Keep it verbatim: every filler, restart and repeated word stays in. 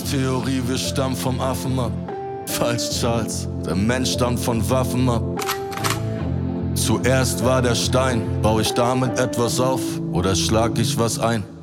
Chaostheorie, wir stammen vom Affen ab. Falsch, Charles, der Mensch stammt von Waffen ab. Zuerst war der Stein, bau ich damit etwas auf oder schlag ich was ein?